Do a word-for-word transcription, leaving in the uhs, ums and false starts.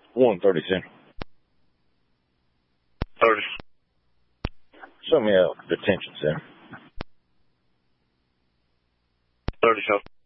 one thirty Central. thirty. Show me a detention center. thirty, show.